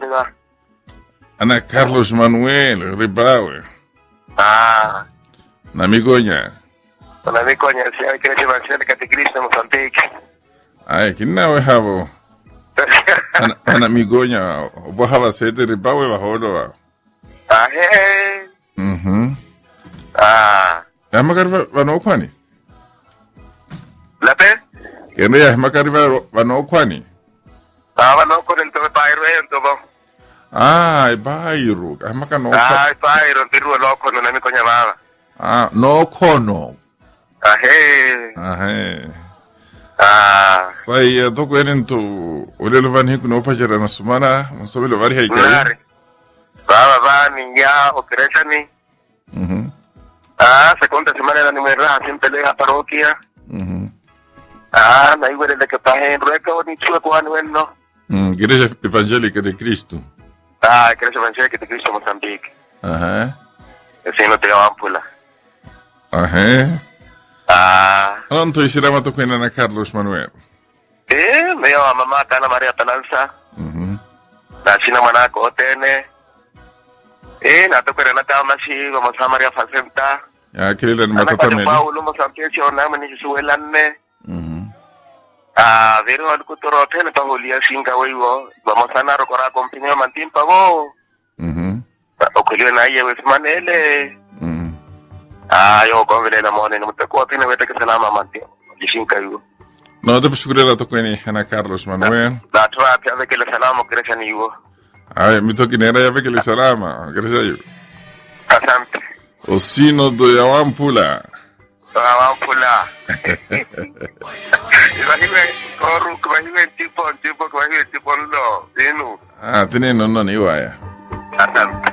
ba? Ana Carlos Manuel Ribawe. Na Migoña. Na Migoña, siya Iglesia Evangélica de Cristo Mozambique. Ay, kinawe habo. Ana Migoña, obohava sete Ribawe bahodo wa. He. Yamakari vanokwani? Lape? Kende yamakari vanokwani? Vanokwani ntobe Bairo ntobo. Bairo. Yamakano. Bairo ntiru loko na Migoña baba. No kono. Ahe. Sai toko enento olelo vani kuno pajara na sumana, msobelo vari haikai. Baba vani ya opereshani. Segunda semana de numeración siempre le da parroquia. Na igual de que paje en Rueca o ni chua cuando no. Iglesia Evangélica de Cristo. Iglesia Evangélica de Cristo Mozambique. Ese no te va ampula. Ano to isira mato ko na Carlos Manuel. Me llama mamá Ana María Talanza. Na sina manako tene. Nato pero na tama si vamos a María Facenta. Ya kile na matatameli. Paulo Mozambique ona mani suelanne. Vero al kutoro tene pa holia singa weiwo. Vamos a naro kora compañía mantin pago. O kulio na yewe manele. Yo con vele la mone no te ko tiene vete que salama mantin. Singa yo. No te shukura la tokweni Ana Carlos Manuel. Da tra pia que le salamo crecen yo. Ay, mi toki nera ya veke le salama, gracias yo. Asante. O sino do yawampula. Imagínate, corro, tipo no, tiene no ni vaya. Asante.